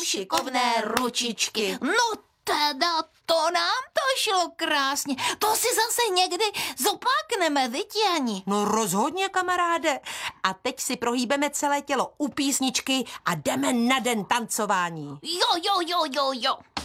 šikovné ručičky. No teda, to nám to šlo krásně. To si zase někdy zopákneme, viď, Jani? No rozhodně, kamaráde. A teď si prohýbeme celé tělo u písničky a jdeme na den tancování. Jo.